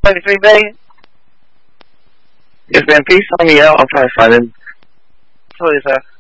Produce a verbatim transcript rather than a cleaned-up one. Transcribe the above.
twenty-three million? Yes, man. Peace on me out. I'm trying to find him. Sorry, sir.